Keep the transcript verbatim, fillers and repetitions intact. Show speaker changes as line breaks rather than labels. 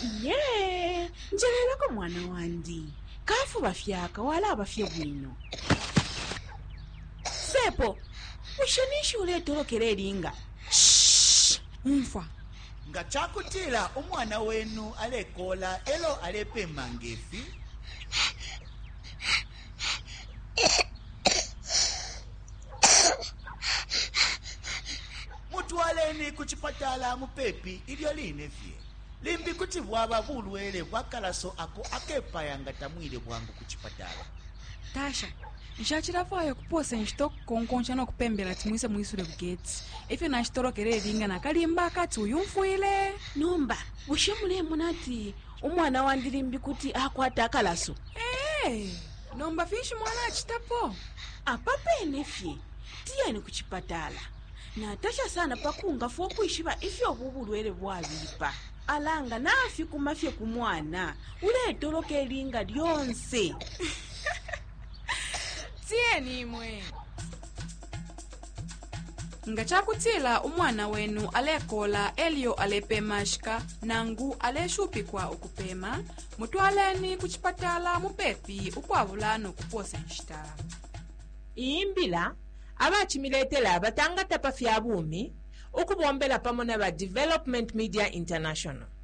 Ye, njelelako mwana wandi. Kafu bafyaka wala abafye bwino. Sepo, ushanishi uletolokera eringa.
Shh, umfa.
Nga chakutila umwana wenu alekola elo alepe mangefi. Mutwaleni kuchipatala mupepi ilyo linefye. Limbi kuti bwaba bulwele bwakalaso ako akepayanga tamwile bwangu kuchipatala.
Tasha, nxachiravayo kuposa nxitoko konkonxa no kupembela timwise mwisule bugetsi. Ife na xitolokera eringa na kalimba akati uyu mfuile.
Numba, ushemule munati umwana wandi limbi kuti akwata akalaso.
Eh, nomba fishi mwana achitapo.
Apape nefye, tiyeni kuchipatala. Na Tasha sana pakunga fokuishiba ifyo bubulwele bwabilipa. Alanga nafi kumafye kumwana uletoloka eringa lyonse.
Tiyeni imwe. Nga chakutila umwana wenu alekola elio alepe mashika nangu aleshupikwa ukupema mutwaleni kuchipatala mupepi ukwavulano kuposa nshitala.
Iimbila abachimiletela abatanga tapa fya bumi ukubombela pamona ba Development Media International.